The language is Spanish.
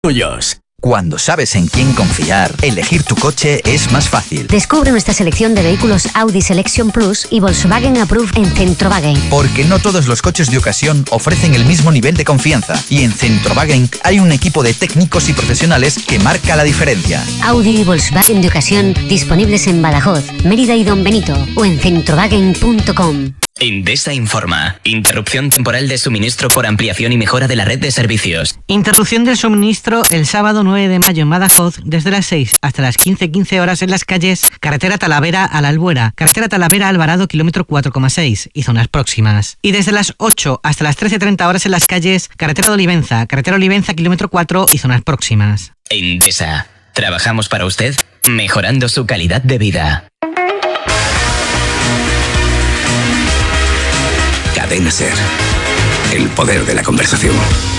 tuyos. Cuando sabes en quién confiar, elegir tu coche es más fácil. Descubre nuestra selección de vehículos Audi Selection Plus y Volkswagen Approved en Centrowagen. Porque no todos los coches de ocasión ofrecen el mismo nivel de confianza. Y en Centrowagen hay un equipo de técnicos y profesionales que marca la diferencia. Audi y Volkswagen de ocasión disponibles en Badajoz, Mérida y Don Benito o en centrowagen.com. Endesa informa. Interrupción temporal de suministro por ampliación y mejora de la red de servicios. Interrupción del suministro el sábado 9 de mayo en Badajoz desde las 6 hasta las 15:15 horas en las calles Carretera Talavera a la Albuera, Carretera Talavera Alvarado kilómetro 4,6 y zonas próximas. Y desde las 8 hasta las 13:30 horas en las calles Carretera de Olivenza, Carretera Olivenza kilómetro 4 y zonas próximas. Endesa. Trabajamos para usted, mejorando su calidad de vida. Cadena SER. El poder de la conversación.